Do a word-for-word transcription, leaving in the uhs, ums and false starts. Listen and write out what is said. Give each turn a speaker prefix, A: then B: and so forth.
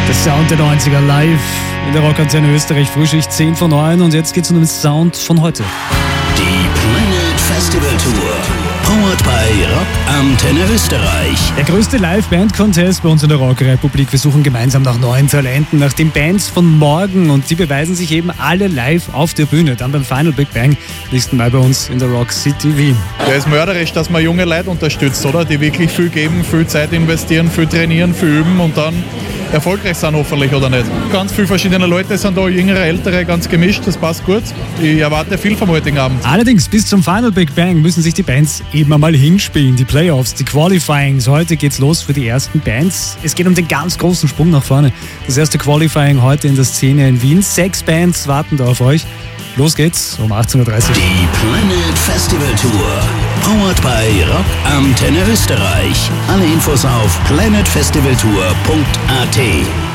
A: Sound der neunziger live in der Rockantenne Österreich, Frühschicht zehn vor neun und jetzt geht's um den Sound von heute.
B: Die Planet Festival Tour, powered by Rockantenne Österreich.
A: Der größte Live-Band-Contest bei uns in der Rockrepublik. Wir suchen gemeinsam nach neuen Talenten, nach den Bands von morgen und die beweisen sich eben alle live auf der Bühne. Dann beim Final Big Bang, nächsten Mal bei uns in der Rock City Wien.
C: Ja, es ist mörderisch, dass man junge Leute unterstützt, oder? Die wirklich viel geben, viel Zeit investieren, viel trainieren, viel üben und dann erfolgreich sind hoffentlich, oder nicht? Ganz viele verschiedene Leute sind da, jüngere, ältere, ganz gemischt, das passt gut. Ich erwarte viel vom heutigen Abend.
A: Allerdings, bis zum Final Big Bang müssen sich die Bands eben einmal hinspielen. Die Playoffs, die Qualifyings. Heute geht's los für die ersten Bands. Es geht um den ganz großen Sprung nach vorne. Das erste Qualifying heute in der Szene in Wien. Sechs Bands warten da auf euch. Los geht's um achtzehn Uhr dreißig.
B: Die Planet Festival Tour, powered by Rockantenne Österreich. Alle Infos auf planet festival tour punkt a t.